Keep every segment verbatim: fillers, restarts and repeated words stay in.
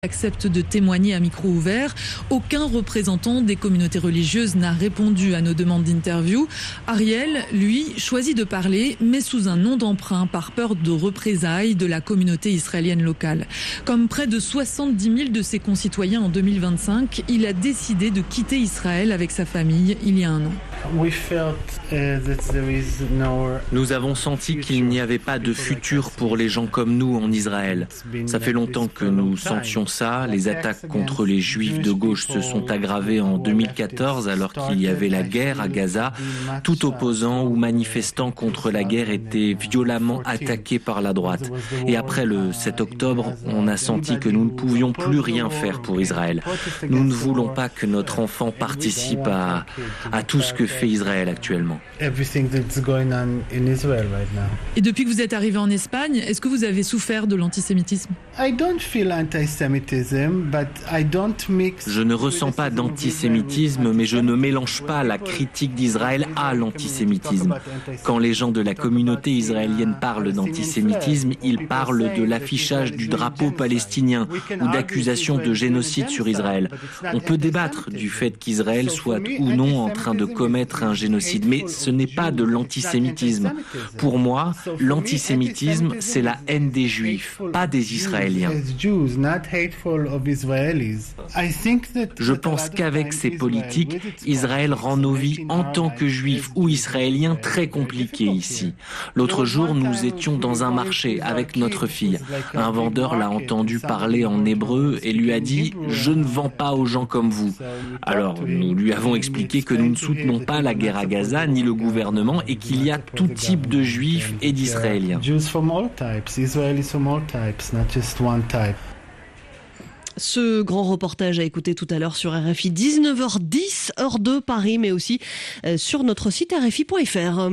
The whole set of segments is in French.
accepte de témoigner à micro ouvert. Aucun représentant des communautés religieuses n'a répondu à nos demandes d'interview. Ariel, lui, choisit de parler, mais sous un nom d'emprunt par peur de représailles de la communauté israélienne locale. Comme près de soixante-dix mille de ses concitoyens en deux mille vingt-cinq, il a décidé de quitter Israël avec sa famille il y a un an. Nous avons senti qu'il n'y avait pas de futur pour les gens comme nous en Israël. Ça fait longtemps que nous sentions ça. Les attaques contre les juifs de gauche se sont aggravées en deux mille quatorze alors qu'il y avait la guerre à Gaza. Tout opposant ou manifestant contre la guerre était violemment attaqué par la droite. Et après le sept octobre, on a senti que nous ne pouvions plus rien faire pour Israël. Nous ne voulons pas que notre enfant participe à, à tout ce que fait Israël actuellement. Et depuis que vous êtes arrivé en Espagne, est-ce que vous avez souffert de l'antisémitisme ? Je ne ressens pas d'antisémitisme, mais je ne mélange pas la critique d'Israël à l'antisémitisme. Quand les gens de la communauté israélienne parlent d'antisémitisme, ils parlent de l'affichage du drapeau palestinien ou d'accusations de génocide sur Israël. On peut débattre du fait qu'Israël soit ou non en train de commettre un génocide, mais ce n'est pas de l'antisémitisme. Pour moi, l'antisémitisme, c'est la haine des Juifs, pas des Israéliens. Je pense qu'avec ces politiques, Israël rend nos vies en tant que Juifs ou Israéliens très compliquées ici. L'autre jour, nous étions dans un marché avec notre fille. Un vendeur l'a entendu parler en hébreu et lui a dit « Je ne vends pas aux gens comme vous ». Alors, nous lui avons expliqué que nous ne soutenons pas la guerre à Gaza ni le gouvernement et qu'il y a tout type de Juifs et d'Israéliens. Ce grand reportage à écouter tout à l'heure sur R F I, dix-neuf heures dix, heure de Paris, mais aussi sur notre site R F I point F R.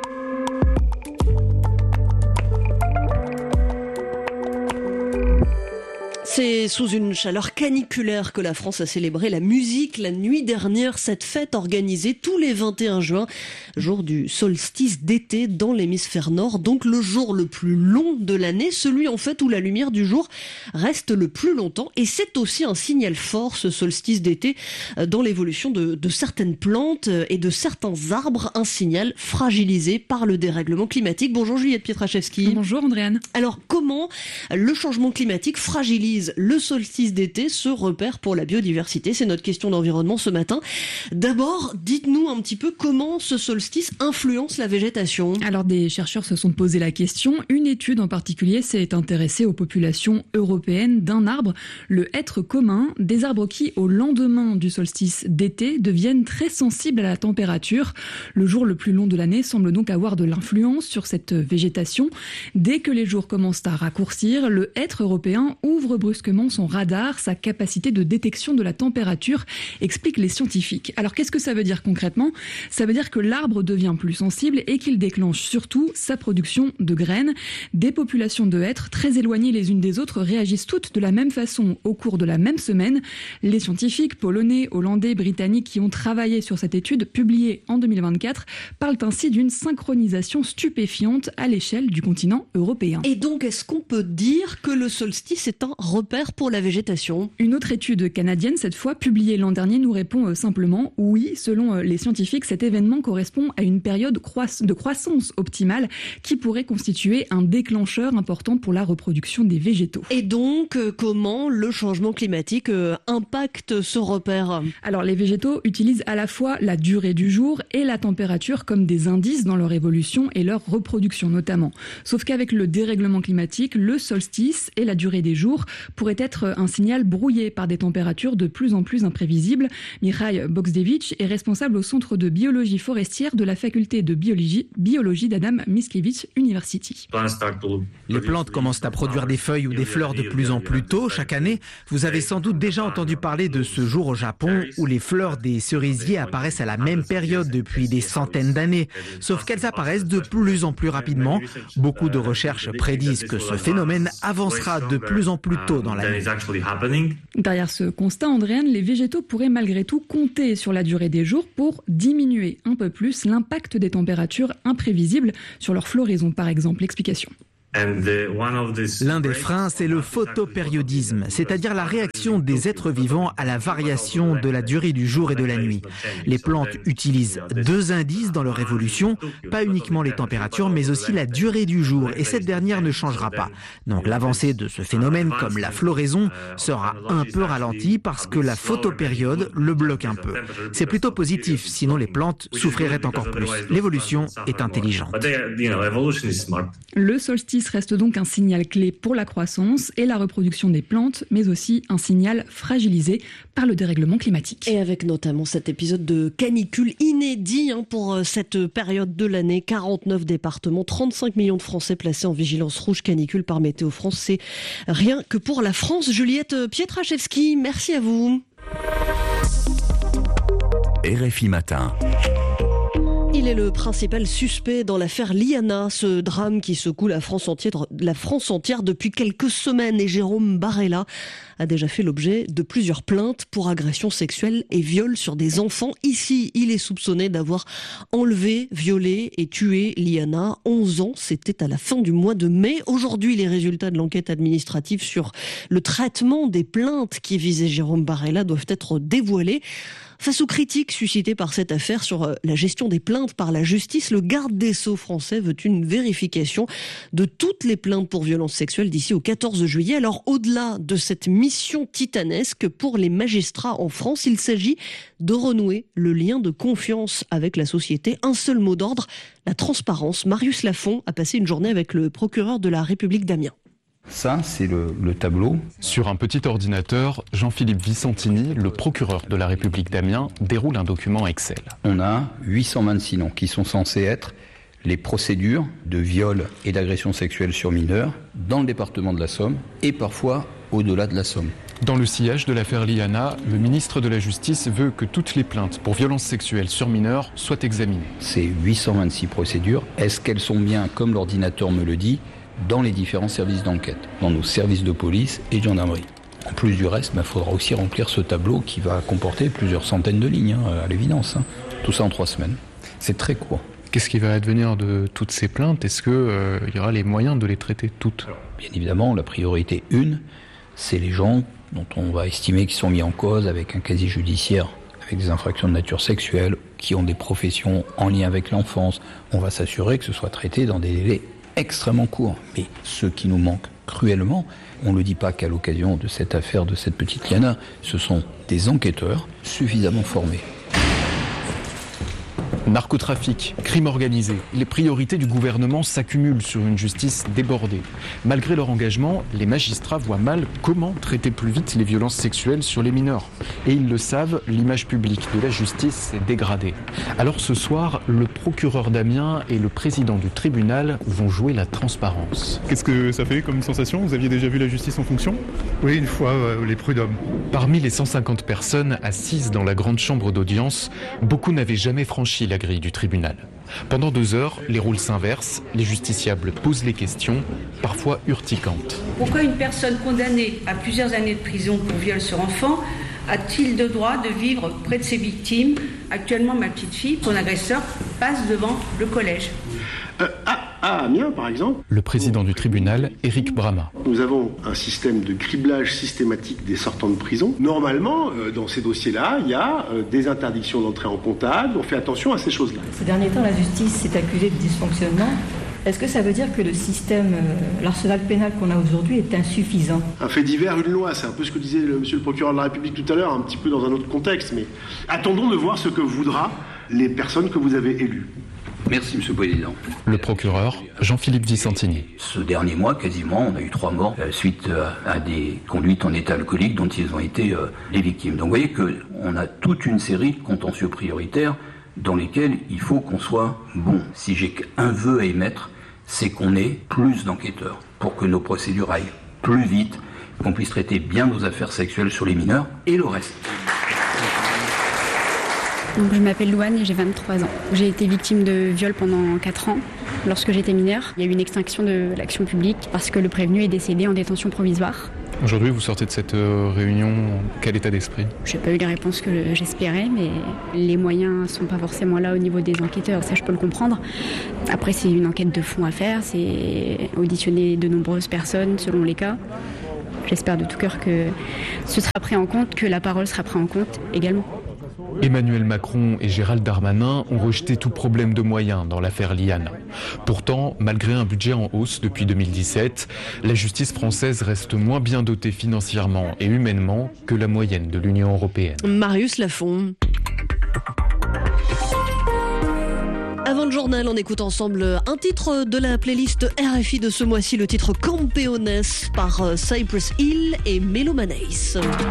C'est sous une chaleur caniculaire que la France a célébré la musique la nuit dernière, cette fête organisée tous les vingt et un juin, jour du solstice d'été dans l'hémisphère nord, donc le jour le plus long de l'année, celui en fait où la lumière du jour reste le plus longtemps. Et c'est aussi un signal fort, ce solstice d'été, dans l'évolution de, de certaines plantes et de certains arbres, un signal fragilisé par le dérèglement climatique. Bonjour Juliette Pietraszewski. Bonjour Andréane. Alors comment le changement climatique fragilise le solstice d'été, ce repère pour la biodiversité? C'est notre question d'environnement ce matin. D'abord, dites-nous un petit peu comment ce solstice influence la végétation. Alors des chercheurs se sont posé la question. Une étude en particulier s'est intéressée aux populations européennes d'un arbre, le hêtre commun, des arbres qui, au lendemain du solstice d'été, deviennent très sensibles à la température. Le jour le plus long de l'année semble donc avoir de l'influence sur cette végétation. Dès que les jours commencent à raccourcir, le hêtre européen ouvre brusquement son radar, sa capacité de détection de la température, expliquent les scientifiques. Alors qu'est-ce que ça veut dire concrètement ? Ça veut dire que l'arbre devient plus sensible et qu'il déclenche surtout sa production de graines. Des populations de hêtres très éloignées les unes des autres réagissent toutes de la même façon au cours de la même semaine. Les scientifiques polonais, hollandais, britanniques qui ont travaillé sur cette étude publiée en deux mille vingt-quatre parlent ainsi d'une synchronisation stupéfiante à l'échelle du continent européen. Et donc est-ce qu'on peut dire que le solstice est un repère pour la végétation? Une autre étude canadienne, cette fois publiée l'an dernier, nous répond simplement oui, selon les scientifiques, cet événement correspond à une période de croissance optimale qui pourrait constituer un déclencheur important pour la reproduction des végétaux. Et donc, comment le changement climatique impacte ce repère? Alors, les végétaux utilisent à la fois la durée du jour et la température comme des indices dans leur évolution et leur reproduction notamment. Sauf qu'avec le dérèglement climatique, le solstice et la durée des jours pourrait être un signal brouillé par des températures de plus en plus imprévisibles. Mihai Boxdevich est responsable au Centre de biologie forestière de la faculté de biologie, biologie d'Adam Mickiewicz University. Les plantes commencent à produire des feuilles ou des fleurs de plus en plus tôt chaque année. Vous avez sans doute déjà entendu parler de ce jour au Japon où les fleurs des cerisiers apparaissent à la même période depuis des centaines d'années. Sauf qu'elles apparaissent de plus en plus rapidement. Beaucoup de recherches prédisent que ce phénomène avancera de plus en plus tôt dans l'année. Derrière ce constat, Andréane, les végétaux pourraient malgré tout compter sur la durée des jours pour diminuer un peu plus l'impact des températures imprévisibles sur leur floraison, par exemple. L'explication. L'un des freins, c'est le photopériodisme, c'est-à-dire la réaction des êtres vivants à la variation de la durée du jour et de la nuit. Les plantes utilisent deux indices dans leur évolution, pas uniquement les températures, mais aussi la durée du jour, et cette dernière ne changera pas. Donc l'avancée de ce phénomène, comme la floraison, sera un peu ralentie parce que la photopériode le bloque un peu. C'est plutôt positif, sinon les plantes souffriraient encore plus. L'évolution est intelligente. Le solstice reste donc un signal clé pour la croissance et la reproduction des plantes, mais aussi un signal fragilisé par le dérèglement climatique. Et avec notamment cet épisode de canicule inédit hein, pour cette période de l'année, quarante-neuf départements, trente-cinq millions de Français placés en vigilance rouge canicule par Météo France. C'est rien que pour la France. Juliette Pietraszewski, merci à vous. R F I Matin. Il est le principal suspect dans l'affaire Liana, ce drame qui secoue la France entière, la France entière depuis quelques semaines. Et Jérôme Barella a déjà fait l'objet de plusieurs plaintes pour agressions sexuelles et viols sur des enfants. Ici, il est soupçonné d'avoir enlevé, violé et tué Liana. onze ans, c'était à la fin du mois de mai. Aujourd'hui, les résultats de l'enquête administrative sur le traitement des plaintes qui visaient Jérôme Barella doivent être dévoilés. Face aux critiques suscitées par cette affaire sur la gestion des plaintes par la justice, le garde des Sceaux français veut une vérification de toutes les plaintes pour violences sexuelles d'ici au quatorze juillet. Alors au-delà de cette mission titanesque pour les magistrats en France, il s'agit de renouer le lien de confiance avec la société. Un seul mot d'ordre, la transparence. Marius Lafont a passé une journée avec le procureur de la République d'Amiens. Ça, c'est le, le tableau. Sur un petit ordinateur, Jean-Philippe Vicentini, le procureur de la République d'Amiens, déroule un document Excel. On a huit cent vingt-six noms qui sont censés être les procédures de viol et d'agression sexuelle sur mineurs dans le département de la Somme et parfois au-delà de la Somme. Dans le sillage de l'affaire Liana, le ministre de la Justice veut que toutes les plaintes pour violences sexuelles sur mineurs soient examinées. Ces huit cent vingt-six procédures, est-ce qu'elles sont bien, comme l'ordinateur me le dit, dans les différents services d'enquête, dans nos services de police et de gendarmerie. En plus du reste, il bah, faudra aussi remplir ce tableau qui va comporter plusieurs centaines de lignes, hein, à l'évidence. Hein. Tout ça en trois semaines. C'est très court. Qu'est-ce qui va advenir de toutes ces plaintes ? Est-ce qu'il euh, y aura les moyens de les traiter toutes ? Bien évidemment, la priorité une, c'est les gens dont on va estimer qu'ils sont mis en cause avec un casier judiciaire, avec des infractions de nature sexuelle, qui ont des professions en lien avec l'enfance. On va s'assurer que ce soit traité dans des délais extrêmement court. Mais ce qui nous manque cruellement, on ne le dit pas qu'à l'occasion de cette affaire de cette petite Liana, ce sont des enquêteurs suffisamment formés. Narcotrafic, crime organisé, les priorités du gouvernement s'accumulent sur une justice débordée. Malgré leur engagement, les magistrats voient mal comment traiter plus vite les violences sexuelles sur les mineurs. Et ils le savent, l'image publique de la justice s'est dégradée. Alors ce soir, le procureur d'Amiens et le président du tribunal vont jouer la transparence. Qu'est-ce que ça fait comme sensation ? Vous aviez déjà vu la justice en fonction ? Oui, une fois, euh, les prud'hommes. Parmi les cent cinquante personnes assises dans la grande chambre d'audience, beaucoup n'avaient jamais franchi la grille du tribunal. Pendant deux heures, les rôles s'inversent, les justiciables posent les questions, parfois urticantes. Pourquoi une personne condamnée à plusieurs années de prison pour viol sur enfant a-t-il le droit de vivre près de ses victimes ? Actuellement, ma petite fille, son agresseur, passe devant le collège. Euh, à, à Amiens, par exemple. Le président du tribunal, Éric Brama. Nous avons un système de criblage systématique des sortants de prison. Normalement, euh, dans ces dossiers-là, il y a euh, des interdictions d'entrée en contact. On fait attention à ces choses-là. Ces derniers temps, la justice s'est accusée de dysfonctionnement. Est-ce que ça veut dire que le système, euh, l'arsenal pénal qu'on a aujourd'hui est insuffisant ? Un fait divers, une loi, c'est un peu ce que disait le, monsieur le procureur de la République tout à l'heure, un petit peu dans un autre contexte. Mais attendons de voir ce que voudra les personnes que vous avez élues. Merci, Monsieur le Président. Le procureur, Jean-Philippe Vicentini. Ce dernier mois, quasiment, on a eu trois morts euh, suite euh, à des conduites en état alcoolique dont ils ont été euh, les victimes. Donc vous voyez qu'on a toute une série de contentieux prioritaires dans lesquels il faut qu'on soit bon. Si j'ai qu'un vœu à émettre, c'est qu'on ait plus d'enquêteurs pour que nos procédures aillent plus vite, qu'on puisse traiter bien nos affaires sexuelles sur les mineurs et le reste. Donc, je m'appelle Louane et j'ai vingt-trois ans. J'ai été victime de viol pendant quatre ans lorsque j'étais mineure. Il y a eu une extinction de l'action publique parce que le prévenu est décédé en détention provisoire. Aujourd'hui, vous sortez de cette réunion, quel état d'esprit ? J'ai pas eu les réponses que j'espérais, mais les moyens sont pas forcément là au niveau des enquêteurs, ça je peux le comprendre. Après, c'est une enquête de fond à faire, c'est auditionner de nombreuses personnes selon les cas. J'espère de tout cœur que ce sera pris en compte, que la parole sera prise en compte également. Emmanuel Macron et Gérald Darmanin ont rejeté tout problème de moyens dans l'affaire Liane. Pourtant, malgré un budget en hausse depuis deux mille dix-sept, la justice française reste moins bien dotée financièrement et humainement que la moyenne de l'Union européenne. Marius Lafont. Avant le journal, on écoute ensemble un titre de la playlist R F I de ce mois-ci, le titre Campeones par Cypress Hill et Melomanes.